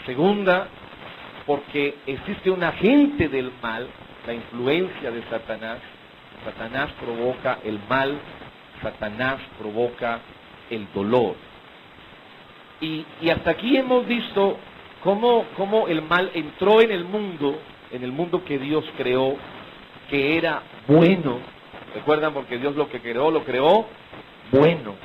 Segunda, porque existe un agente del mal, la influencia de Satanás. Satanás provoca el mal, Satanás provoca el dolor. Y hasta aquí hemos visto cómo el mal entró en el mundo que Dios creó, que era bueno. ¿Recuerdan? Porque Dios lo creó bueno.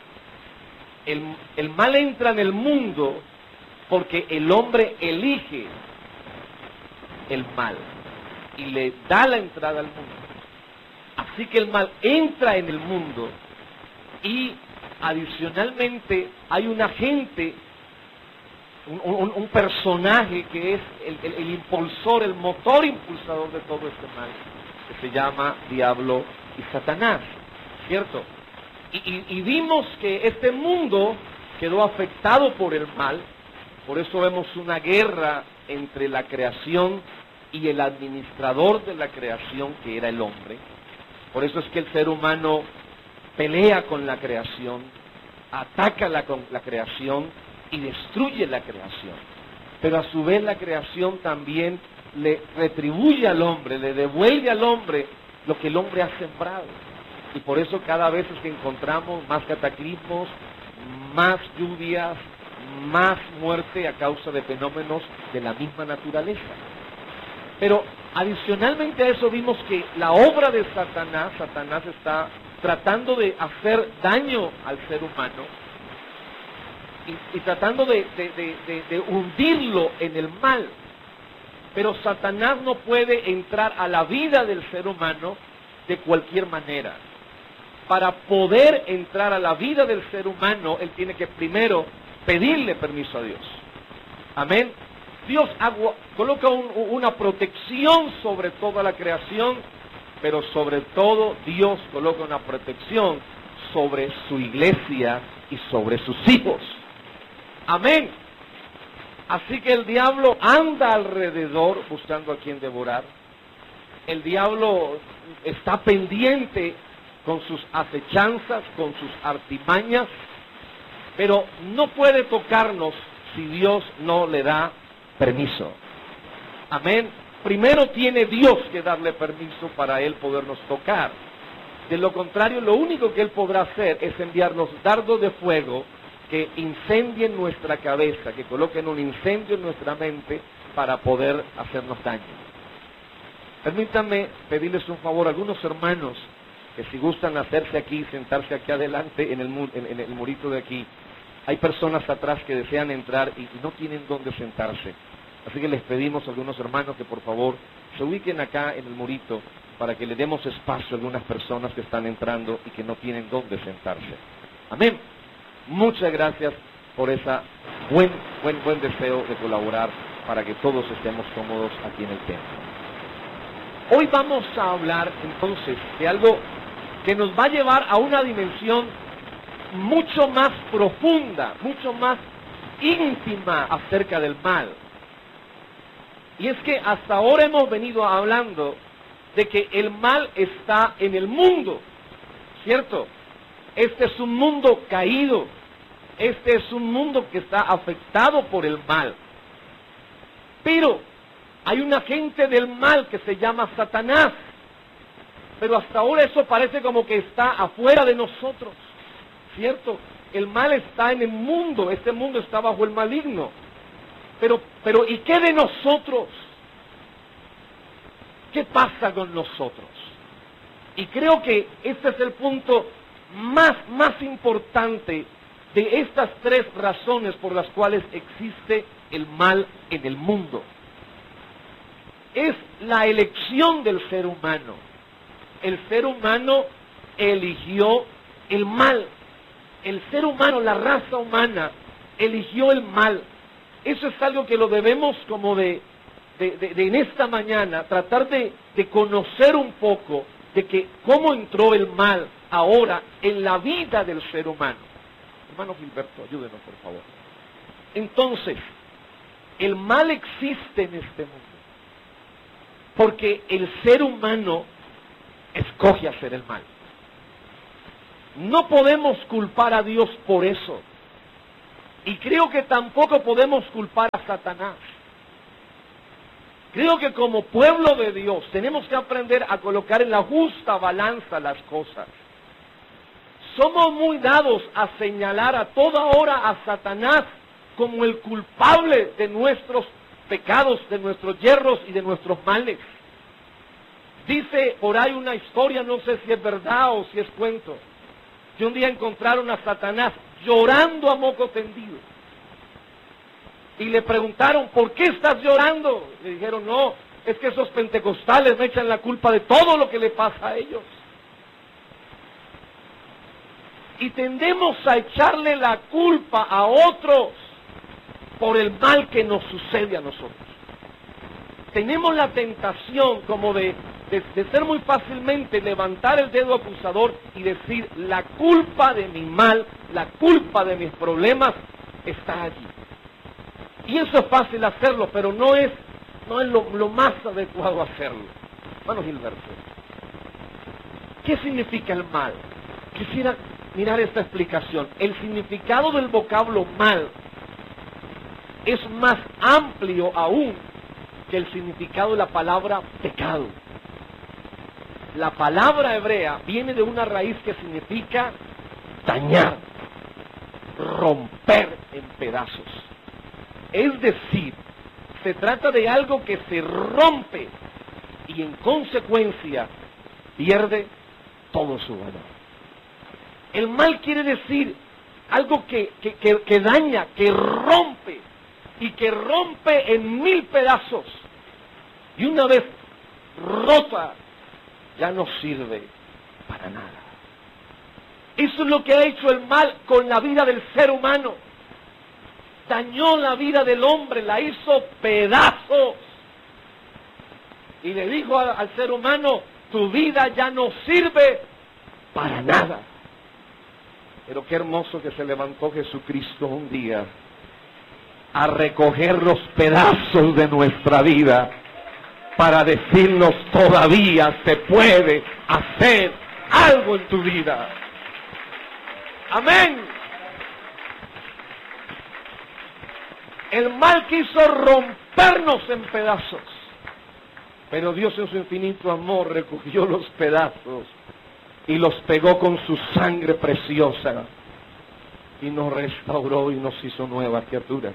El mal entra en el mundo porque el hombre elige el mal y le da la entrada al mundo. Así que el mal entra en el mundo y adicionalmente hay un agente, un personaje que es el impulsor, el motor impulsador de todo este mal, que se llama Diablo y Satanás, ¿cierto? Y vimos que este mundo quedó afectado por el mal. Por eso vemos una guerra entre la creación y el administrador de la creación, que era el hombre. Por eso es que el ser humano pelea con la creación, ataca la creación y destruye la creación. Pero a su vez la creación también le retribuye al hombre, le devuelve al hombre lo que el hombre ha sembrado. Y por eso cada vez es que encontramos más cataclismos, más lluvias, más muerte a causa de fenómenos de la misma naturaleza. Pero adicionalmente a eso vimos que la obra de Satanás está tratando de hacer daño al ser humano y tratando de hundirlo en el mal. Pero Satanás no puede entrar a la vida del ser humano de cualquier manera. Para poder entrar a la vida del ser humano, él tiene que primero pedirle permiso a Dios. Amén. Dios coloca una protección sobre toda la creación, pero sobre todo Dios coloca una protección sobre su iglesia y sobre sus hijos. Amén. Así que el diablo anda alrededor buscando a quien devorar. El diablo está pendiente con sus acechanzas, con sus artimañas, pero no puede tocarnos si Dios no le da permiso. Amén. Primero tiene Dios que darle permiso para él podernos tocar. De lo contrario, lo único que él podrá hacer es enviarnos dardos de fuego que incendien nuestra cabeza, que coloquen un incendio en nuestra mente para poder hacernos daño. Permítanme pedirles un favor a algunos hermanos que si gustan hacerse aquí, sentarse aquí adelante en el murito de aquí. Hay personas atrás que desean entrar y no tienen dónde sentarse. Así que les pedimos a algunos hermanos que por favor se ubiquen acá en el murito para que le demos espacio a algunas personas que están entrando y que no tienen dónde sentarse. Amén. Muchas gracias por ese buen deseo de colaborar para que todos estemos cómodos aquí en el templo. Hoy vamos a hablar entonces de algo que nos va a llevar a una dimensión mucho más profunda, mucho más íntima acerca del mal. Y es que hasta ahora hemos venido hablando de que el mal está en el mundo, ¿cierto? Este es un mundo caído, este es un mundo que está afectado por el mal. Pero hay un agente del mal que se llama Satanás, pero hasta ahora eso parece como que está afuera de nosotros, ¿cierto? El mal está en el mundo, este mundo está bajo el maligno. Pero ¿y qué de nosotros? ¿Qué pasa con nosotros? Y creo que este es el punto más importante de estas tres razones por las cuales existe el mal en el mundo. Es la elección del ser humano. El ser humano eligió el mal. El ser humano, la raza humana, eligió el mal. Eso es algo que lo debemos como de en esta mañana, tratar de conocer un poco de que cómo entró el mal ahora en la vida del ser humano. Hermano Gilberto, ayúdenos por favor. Entonces, el mal existe en este mundo porque el ser humano escoge hacer el mal. No podemos culpar a Dios por eso. Y creo que tampoco podemos culpar a Satanás. Creo que como pueblo de Dios tenemos que aprender a colocar en la justa balanza las cosas. Somos muy dados a señalar a toda hora a Satanás como el culpable de nuestros pecados, de nuestros yerros y de nuestros males. Dice por ahí una historia, no sé si es verdad o si es cuento, que un día encontraron a Satanás llorando a moco tendido. Y le preguntaron, ¿por qué estás llorando? Le dijeron, no, es que esos pentecostales me echan la culpa de todo lo que le pasa a ellos. Y tendemos a echarle la culpa a otros por el mal que nos sucede a nosotros. Tenemos la tentación como de ser muy fácilmente, levantar el dedo acusador y decir, la culpa de mi mal, la culpa de mis problemas está allí. Y eso es fácil hacerlo, pero no es lo más adecuado hacerlo. Hermano Gilberto, ¿qué significa el mal? Quisiera mirar esta explicación. El significado del vocablo mal es más amplio aún que el significado de la palabra pecado. La palabra hebrea viene de una raíz que significa dañar, romper en pedazos. Es decir, se trata de algo que se rompe y en consecuencia pierde todo su valor. El mal quiere decir algo que daña, que rompe, y que rompe en 1000 pedazos. Y una vez rota, ya no sirve para nada. Eso es lo que ha hecho el mal con la vida del ser humano. Dañó la vida del hombre, la hizo pedazos. Y le dijo al ser humano, tu vida ya no sirve para nada. Pero qué hermoso que se levantó Jesucristo un día a recoger los pedazos de nuestra vida para decirnos, todavía se puede hacer algo en tu vida. Amén. El mal quiso rompernos en pedazos, pero Dios en su infinito amor recogió los pedazos y los pegó con su sangre preciosa y nos restauró y nos hizo nuevas criaturas.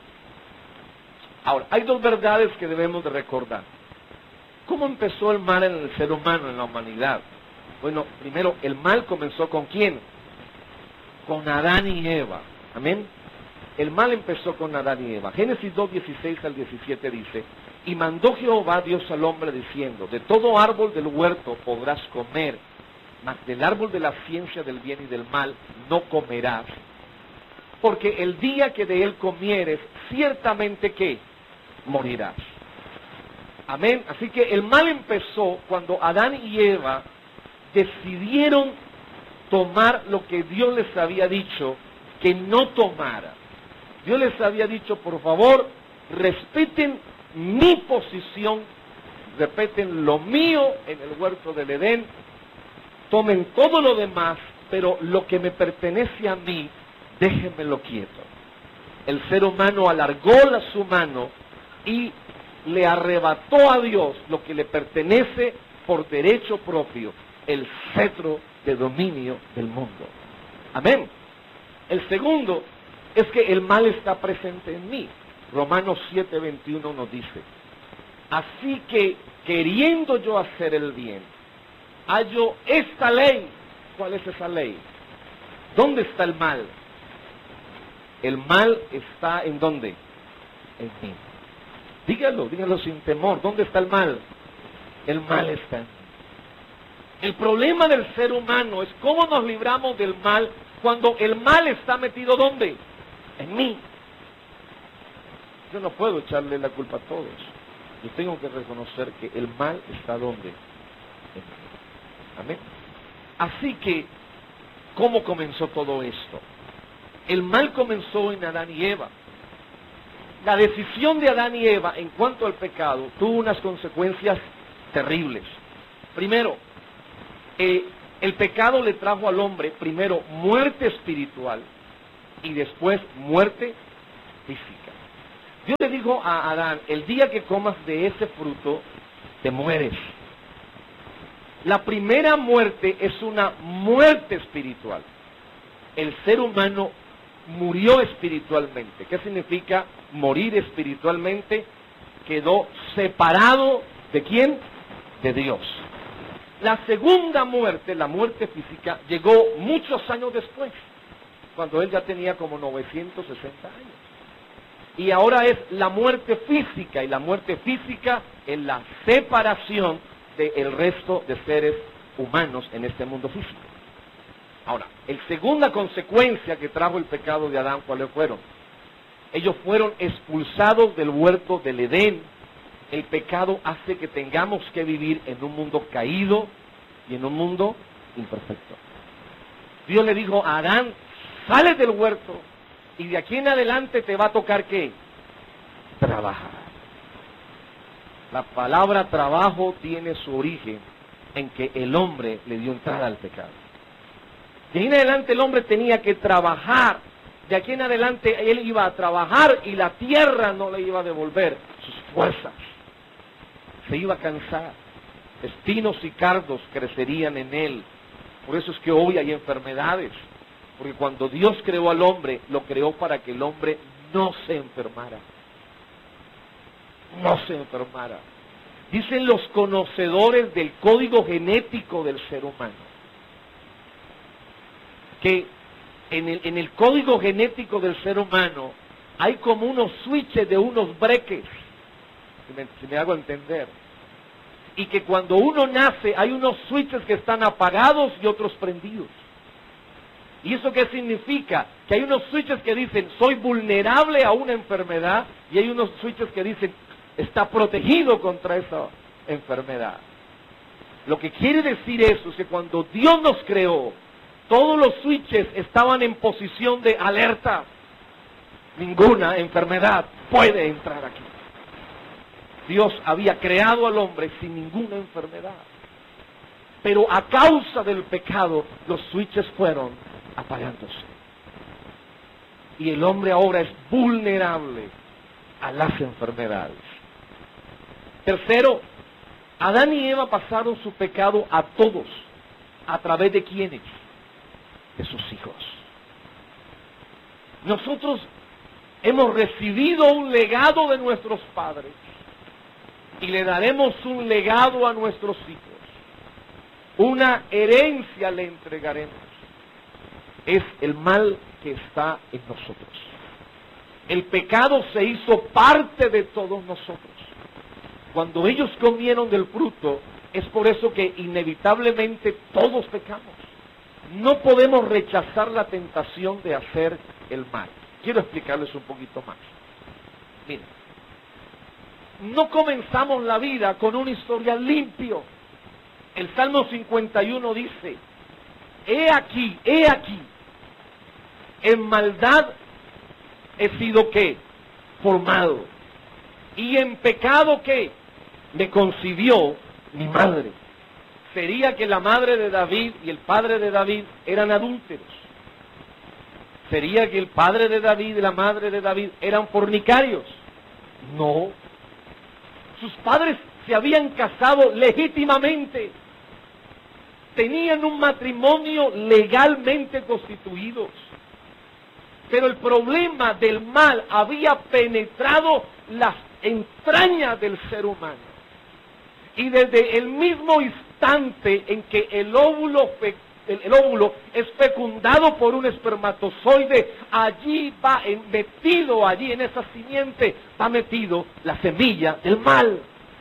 Ahora, hay dos verdades que debemos de recordar. ¿Cómo empezó el mal en el ser humano, en la humanidad? Bueno, primero, el mal comenzó ¿con quién? Con Adán y Eva. Amén. El mal empezó con Adán y Eva. Génesis 2, 16 al 17 dice, y mandó Jehová Dios al hombre diciendo, de todo árbol del huerto podrás comer, mas del árbol de la ciencia del bien y del mal no comerás, porque el día que de él comieres, ciertamente que morirás. Amén. Así que el mal empezó cuando Adán y Eva decidieron tomar lo que Dios les había dicho que no tomara. Dios les había dicho, por favor, respeten mi posición, respeten lo mío en el huerto del Edén, tomen todo lo demás, pero lo que me pertenece a mí, déjenmelo quieto. El ser humano alargó su mano y le arrebató a Dios lo que le pertenece por derecho propio, el cetro de dominio del mundo. Amén. El segundo es que el mal está presente en mí. Romanos 7:21 nos dice, así que queriendo yo hacer el bien, hallo esta ley. ¿Cuál es esa ley? ¿Dónde está el mal? El mal está ¿en dónde? En mí. Dígalo sin temor. ¿Dónde está el mal? El mal está en mí. El problema del ser humano es cómo nos libramos del mal cuando el mal está metido ¿dónde? En mí. Yo no puedo echarle la culpa a todos. Yo tengo que reconocer que el mal está ¿dónde? En mí. Amén. Así que, ¿cómo comenzó todo esto? El mal comenzó en Adán y Eva. La decisión de Adán y Eva en cuanto al pecado tuvo unas consecuencias terribles. Primero, el pecado le trajo al hombre, primero, muerte espiritual, y después muerte física. Dios le dijo a Adán, el día que comas de ese fruto, te mueres. La primera muerte es una muerte espiritual. El ser humano murió espiritualmente. ¿Qué significa morir espiritualmente? Quedó separado ¿de quién? De Dios. La segunda muerte, la muerte física, llegó muchos años después, cuando él ya tenía como 960 años. Y ahora es la muerte física, y la muerte física es la separación del resto de seres humanos en este mundo físico. Ahora, la segunda consecuencia que trajo el pecado de Adán, ¿cuáles fueron? Ellos fueron expulsados del huerto del Edén. El pecado hace que tengamos que vivir en un mundo caído y en un mundo imperfecto. Dios le dijo a Adán, sale del huerto y de aquí en adelante te va a tocar ¿qué? Trabajar. La palabra trabajo tiene su origen en que el hombre le dio entrada al pecado. De ahí en adelante el hombre tenía que trabajar. De aquí en adelante él iba a trabajar y la tierra no le iba a devolver sus fuerzas. Se iba a cansar. Espinos y cardos crecerían en él. Por eso es que hoy hay enfermedades. Porque cuando Dios creó al hombre, lo creó para que el hombre no se enfermara. No se enfermara. Dicen los conocedores del código genético del ser humano que en el código genético del ser humano hay como unos switches de unos breques, si me hago entender, y que cuando uno nace hay unos switches que están apagados y otros prendidos. ¿Y eso qué significa? Que hay unos switches que dicen soy vulnerable a una enfermedad y hay unos switches que dicen está protegido contra esa enfermedad. Lo que quiere decir eso es que cuando Dios nos creó, todos los switches estaban en posición de alerta. Ninguna enfermedad puede entrar aquí. Dios había creado al hombre sin ninguna enfermedad. Pero a causa del pecado, los switches fueron apagándose. Y el hombre ahora es vulnerable a las enfermedades. Tercero, Adán y Eva pasaron su pecado a todos. ¿A través de quiénes? De sus hijos. Nosotros hemos recibido un legado de nuestros padres y le daremos un legado a nuestros hijos. Una herencia le entregaremos. Es el mal que está en nosotros. El pecado se hizo parte de todos nosotros. Cuando ellos comieron del fruto, es por eso que inevitablemente todos pecamos. No podemos rechazar la tentación de hacer el mal. Quiero explicarles un poquito más. Miren, no comenzamos la vida con un historial limpio. El Salmo 51 dice, he aquí, en maldad he sido ¿qué? Formado. Y en pecado ¿qué? Me concibió mi madre. ¿Sería que la madre de David y el padre de David eran adúlteros? ¿Sería que el padre de David y la madre de David eran fornicarios? No. Sus padres se habían casado legítimamente. Tenían un matrimonio legalmente constituidos. Pero el problema del mal había penetrado las entrañas del ser humano. Y desde el mismo instante en que el óvulo es fecundado por un espermatozoide, allí va metido, allí en esa simiente, va metido la semilla del mal.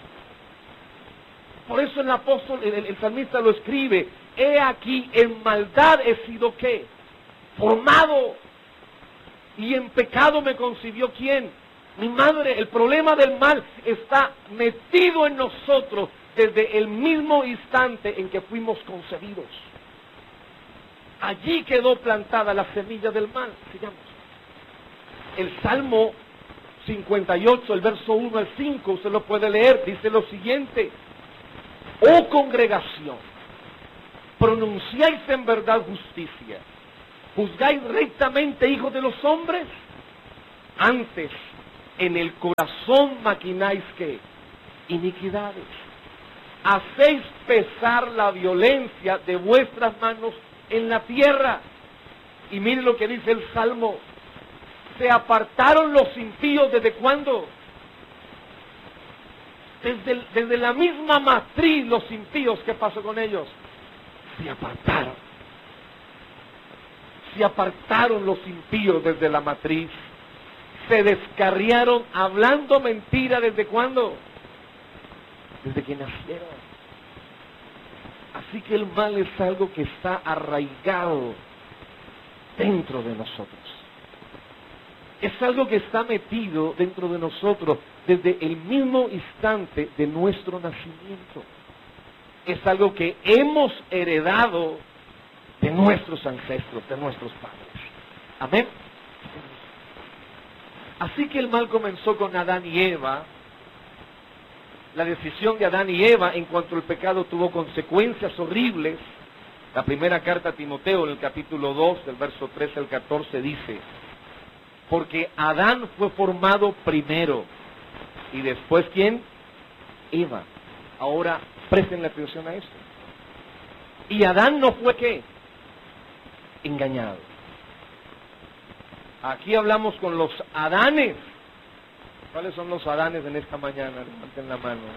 Por eso el apóstol, el salmista lo escribe, he aquí, en maldad he sido ¿qué? Formado. Y en pecado me concibió ¿quién? Mi madre. El problema del mal está metido en nosotros desde el mismo instante en que fuimos concebidos. Allí quedó plantada la semilla del mal, sigamos. El Salmo 58, el verso 1 al 5, usted lo puede leer, dice lo siguiente: oh congregación, pronunciáis en verdad justicia, ¿Juzgáis rectamente, hijos de los hombres? Antes, en el corazón maquináis ¿qué? Iniquidades. Hacéis pesar la violencia de vuestras manos en la tierra. Y miren lo que dice el Salmo. ¿Se apartaron los impíos desde cuándo? Desde la misma matriz, los impíos, ¿qué pasó con ellos? Se apartaron. Se apartaron los impíos desde la matriz. Se descarriaron hablando mentira, ¿desde cuándo? Desde que nacieron. Así que el mal es algo que está arraigado dentro de nosotros. Es algo que está metido dentro de nosotros desde el mismo instante de nuestro nacimiento. Es algo que hemos heredado de nuestros ancestros, de nuestros padres. Amén. Así que el mal comenzó con Adán y Eva. La decisión de Adán y Eva en cuanto al pecado tuvo consecuencias horribles. La primera carta a Timoteo, en el capítulo 2, del verso 13 al 14, dice: porque Adán fue formado primero, y después ¿quién? Eva. Ahora presten atención a esto. Y Adán no fue ¿qué? Engañado. Aquí hablamos con los Adanes. ¿Cuáles son los Adanes en esta mañana? Levanten la mano.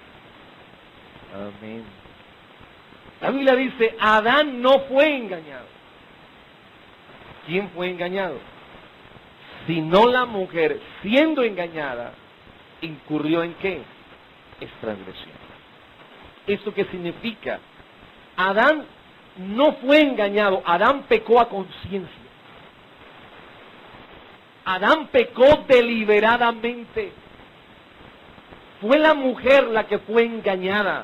Amén. La Biblia dice, Adán no fue engañado. ¿Quién fue engañado? Sino la mujer, siendo engañada, incurrió en ¿qué? Es transgresión. ¿Esto qué significa? Adán no fue engañado, Adán pecó a conciencia. Adán pecó deliberadamente. Fue la mujer la que fue engañada.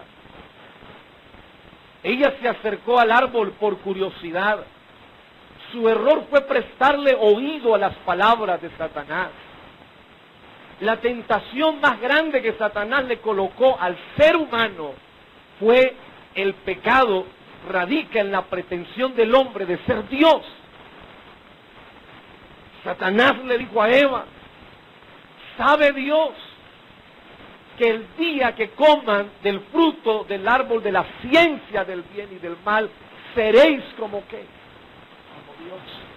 Ella se acercó al árbol por curiosidad. Su error fue prestarle oído a las palabras de Satanás. La tentación más grande que Satanás le colocó al ser humano fue el pecado, radica en la pretensión del hombre de ser Dios. Satanás le dijo a Eva, ¿sabe Dios que el día que coman del fruto del árbol de la ciencia del bien y del mal, seréis como qué? Como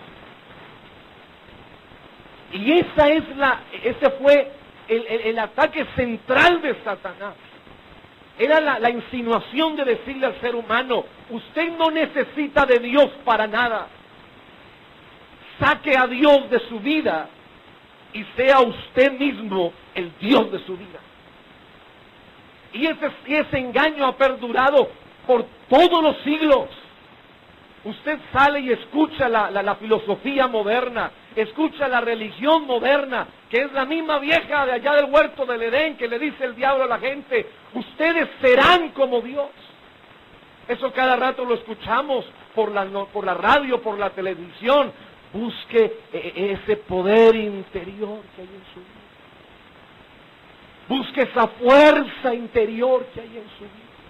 Dios. Y ese fue el ataque central de Satanás. Era la insinuación de decirle al ser humano, usted no necesita de Dios para nada. Saque a Dios de su vida y sea usted mismo el Dios de su vida. Y ese engaño ha perdurado por todos los siglos. Usted sale y escucha la filosofía moderna, escucha la religión moderna, que es la misma vieja de allá del huerto del Edén, que le dice el diablo a la gente, ustedes serán como Dios. Eso cada rato lo escuchamos por la radio, por la televisión. Busque ese poder interior que hay en su vida. Busque esa fuerza interior que hay en su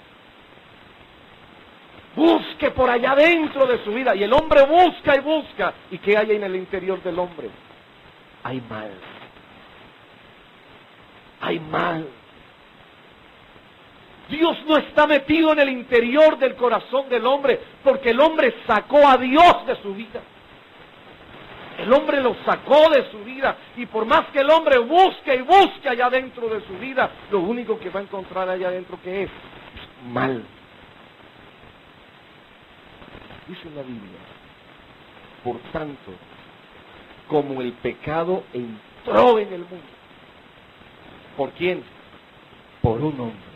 vida. Busque por allá dentro de su vida. Y el hombre busca y busca. ¿Y qué hay en el interior del hombre? Hay mal. Hay mal. Dios no está metido en el interior del corazón del hombre, porque el hombre sacó a Dios de su vida. El hombre lo sacó de su vida, y por más que el hombre busque y busque allá dentro de su vida, lo único que va a encontrar allá adentro que es mal. Dice la Biblia, por tanto, como el pecado entró en el mundo. ¿Por quién? Por un hombre.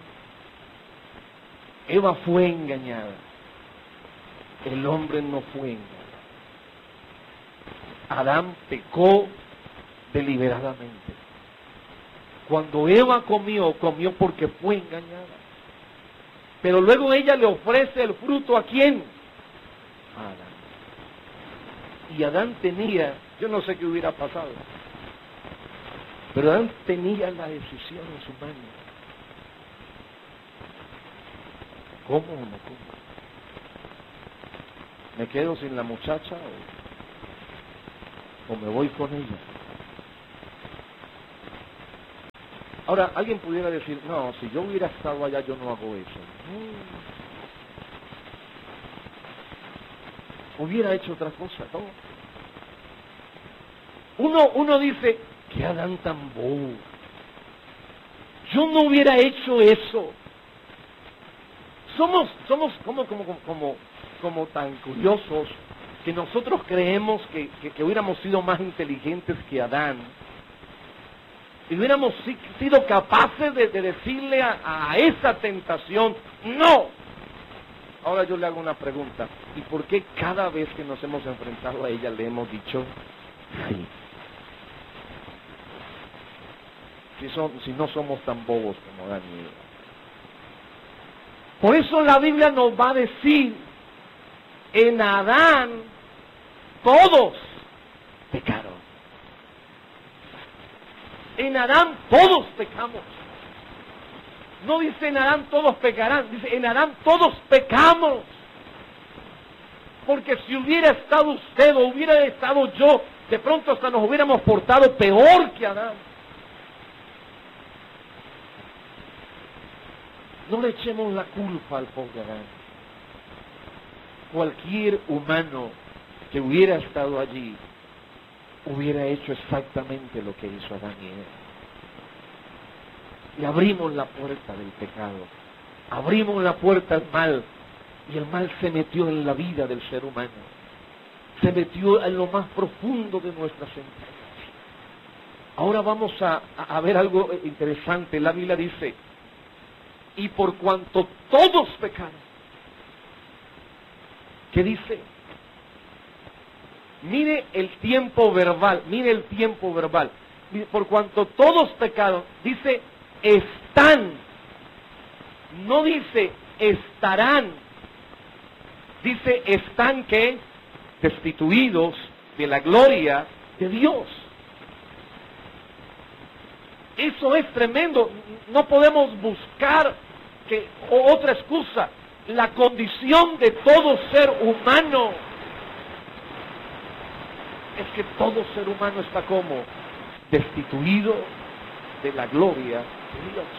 Eva fue engañada. El hombre no fue engañado. Adán pecó deliberadamente. Cuando Eva comió porque fue engañada. Pero luego ella le ofrece el fruto ¿a quién? A Adán. Y Adán tenía, yo no sé qué hubiera pasado, pero Adán tenía la decisión en su mano. ¿Cómo o no como? ¿Me quedo sin la muchacha o o me voy con ella. Ahora, alguien pudiera decir, no, si yo hubiera estado allá, yo no hago eso. Hubiera hecho otra cosa, ¿no? Uno dice, qué Adán tan bobo. Yo no hubiera hecho eso. Somos como tan curiosos que nosotros creemos que hubiéramos sido más inteligentes que Adán. Y hubiéramos sido capaces de decirle a esa tentación, ¡no! Ahora yo le hago una pregunta. ¿Y por qué cada vez que nos hemos enfrentado a ella le hemos dicho sí? Si no somos tan bobos como Adán y Eva. Por eso la Biblia nos va a decir, en Adán todos pecaron. En Adán todos pecamos. No dice en Adán todos pecarán, dice en Adán todos pecamos. Porque si hubiera estado usted o hubiera estado yo, de pronto hasta nos hubiéramos portado peor que Adán. No le echemos la culpa al pobre Adán. Cualquier humano que hubiera estado allí hubiera hecho exactamente lo que hizo Adán y Eva. Y abrimos la puerta del pecado, abrimos la puerta al mal, y el mal se metió en la vida del ser humano, se metió en lo más profundo de nuestras entrañas. Ahora vamos a ver algo interesante. La Biblia dice, y por cuanto todos pecaron, ¿qué dice? Mire el tiempo verbal, mire el tiempo verbal. Por cuanto todos pecaron, dice están, no dice estarán, dice están que destituidos de la gloria de Dios. Eso es tremendo. No podemos buscar otra excusa. La condición de todo ser humano es que todo ser humano está como destituido de la gloria de Dios.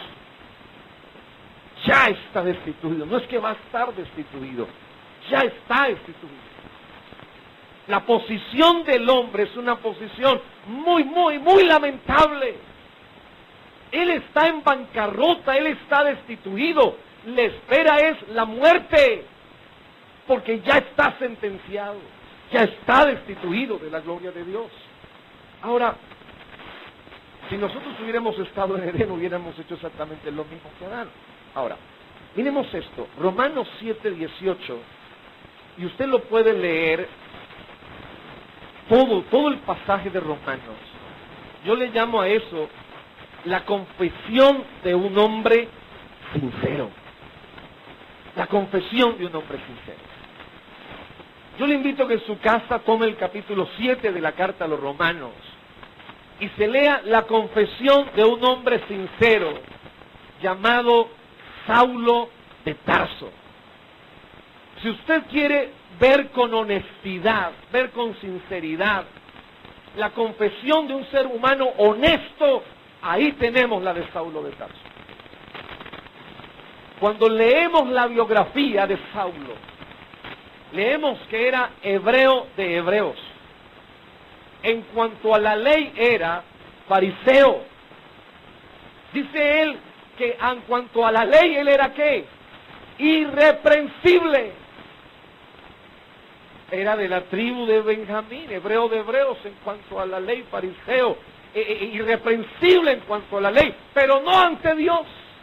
Ya está destituido. No es que va a estar destituido, ya está destituido. La posición del hombre es una posición muy lamentable. Él está en bancarrota, él está destituido. Le espera es la muerte, porque ya está sentenciado, ya está destituido de la gloria de Dios. Ahora, si nosotros hubiéramos estado en Edén, hubiéramos hecho exactamente lo mismo que Adán. Ahora, miremos esto, Romanos 7:18, y usted lo puede leer, todo el pasaje de Romanos. Yo le llamo a eso la confesión de un hombre sincero. La confesión de un hombre sincero. Yo le invito a que en su casa tome el capítulo 7 de la carta a los Romanos y se lea la confesión de un hombre sincero llamado Saulo de Tarso. Si usted quiere ver con honestidad, ver con sinceridad la confesión de un ser humano honesto, ahí tenemos la de Saulo de Tarso. Cuando leemos la biografía de Saulo, leemos que era hebreo de hebreos. En cuanto a la ley era fariseo. Dice él que en cuanto a la ley él era ¿qué? Irreprensible. Era de la tribu de Benjamín, hebreo de hebreos en cuanto a la ley, fariseo, irreprensible en cuanto a la ley, pero no ante Dios.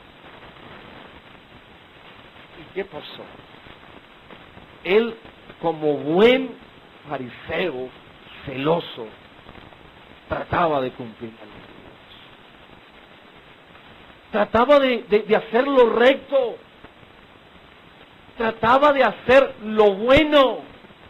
¿Y qué pasó? Él, como buen fariseo, celoso, trataba de cumplir la ley de Dios. Trataba de hacer lo recto. Trataba de hacer lo bueno.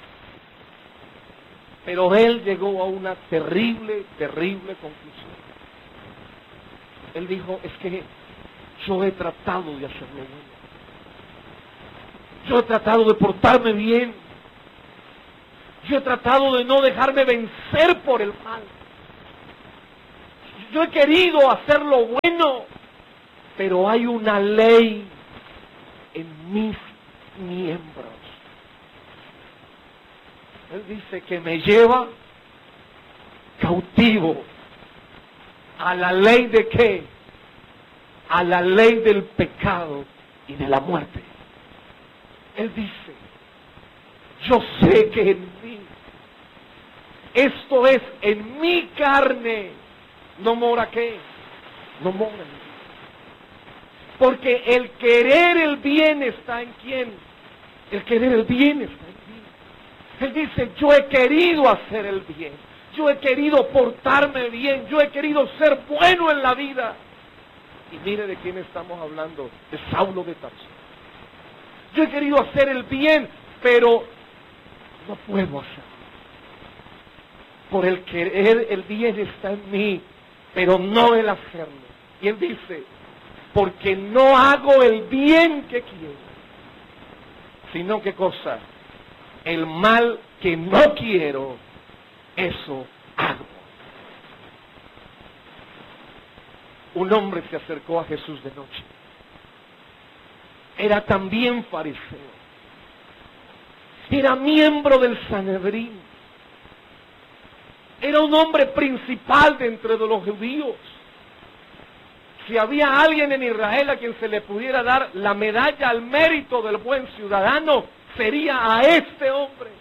Pero él llegó a una terrible conclusión. Él dijo, es que yo he tratado de hacer lo bueno. Yo he tratado de portarme bien. Yo he tratado de no dejarme vencer por el mal. Yo he querido hacer lo bueno, pero hay una ley en mis miembros. Él dice que me lleva cautivo a la ley de ¿qué? A la ley del pecado y de la muerte. Él dice, yo sé que en mí, esto es, en mi carne, no mora ¿qué? No mora en mí. Porque el querer el bien está en ¿quién? El querer el bien está en mí. Él dice, yo he querido hacer el bien. Yo he querido portarme bien. Yo he querido ser bueno en la vida. Y mire de quién estamos hablando. De Saulo de Tarso. Yo he querido hacer el bien, pero no puedo hacerlo. Por el querer el bien está en mí, pero no el hacerlo. Y él dice, porque no hago el bien que quiero, sino ¿qué cosa? El mal que no quiero, eso hago. Un hombre se acercó a Jesús de noche. Era también fariseo. Era miembro del Sanedrín. Era un hombre principal de entre los judíos. Si había alguien en Israel a quien se le pudiera dar la medalla al mérito del buen ciudadano, sería a este hombre.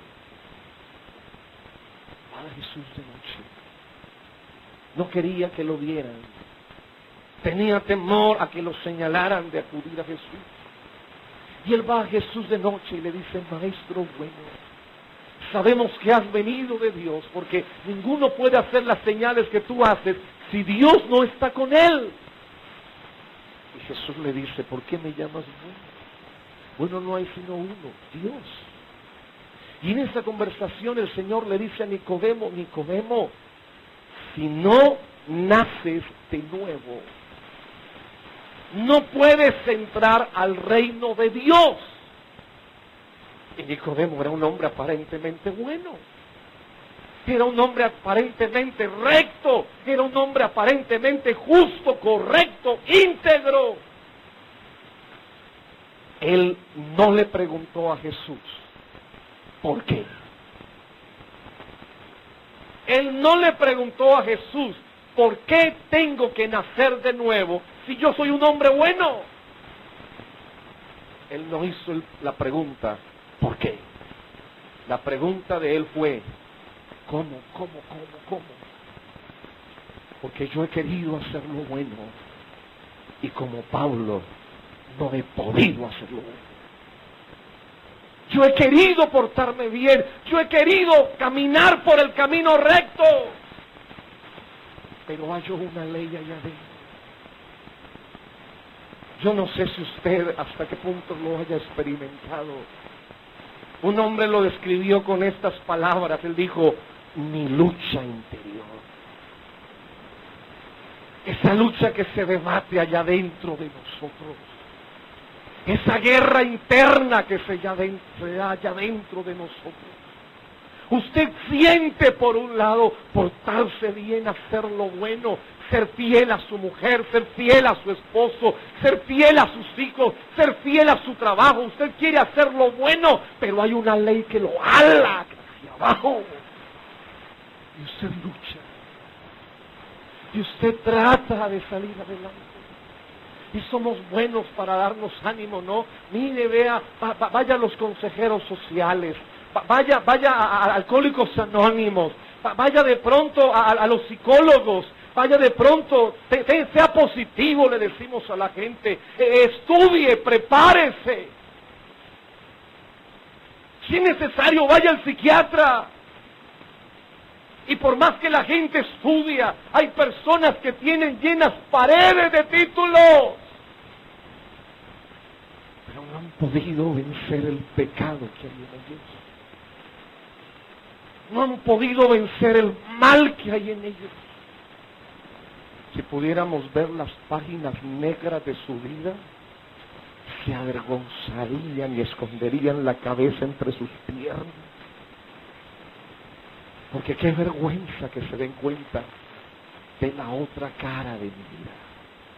Va a Jesús de noche. No quería que lo vieran. Tenía temor a que lo señalaran de acudir a Jesús. Y él va a Jesús de noche y le dice, Maestro bueno, sabemos que has venido de Dios, porque ninguno puede hacer las señales que tú haces si Dios no está con él. Y Jesús le dice, ¿por qué me llamas bueno? Bueno, no hay sino uno, Dios. Y en esa conversación el Señor le dice a Nicodemo, Nicodemo, si no naces de nuevo, no puedes entrar al reino de Dios. Y Nicodemo era un hombre aparentemente bueno. Era un hombre aparentemente recto. Era un hombre aparentemente justo, correcto, íntegro. Él no le preguntó a Jesús, ¿por qué? Él no le preguntó a Jesús, ¿por qué tengo que nacer de nuevo si yo soy un hombre bueno? Él no hizo la pregunta, ¿por qué? La pregunta de él fue, ¿cómo? Porque yo he querido hacer lo bueno y como Pablo no he podido hacerlo bueno. Yo he querido portarme bien, yo he querido caminar por el camino recto, pero hay una ley allá adentro. Yo no sé si usted hasta qué punto lo haya experimentado. Un hombre lo describió con estas palabras, él dijo, mi lucha interior. Esa lucha que se debate allá dentro de nosotros. Esa guerra interna que se halla dentro de nosotros. Usted siente por un lado portarse bien, hacer lo bueno, ser fiel a su mujer, ser fiel a su esposo, ser fiel a sus hijos, ser fiel a su trabajo. Usted quiere hacer lo bueno, pero hay una ley que lo ala hacia abajo. Y usted lucha. Y usted trata de salir adelante. Y somos buenos para darnos ánimo, ¿no? Mire, vea, vaya a los consejeros sociales, vaya a Alcohólicos Anónimos, vaya de pronto a los psicólogos, vaya de pronto, sea positivo, le decimos a la gente, estudie, prepárese. Si es necesario, vaya al psiquiatra. Y por más que la gente estudia, hay personas que tienen llenas paredes de títulos, pero no han podido vencer el pecado que hay en ellos. No han podido vencer el mal que hay en ellos. Si pudiéramos ver las páginas negras de su vida, se avergonzarían y esconderían la cabeza entre sus piernas. Porque qué vergüenza que se den cuenta de la otra cara de mi vida.